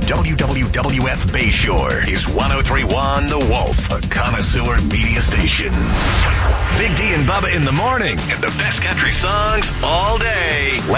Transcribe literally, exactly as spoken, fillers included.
W W W F Bayshore is one oh three point one The Wolf, a connoisseur media station. Big D and Bubba in the morning, and the best country songs all day.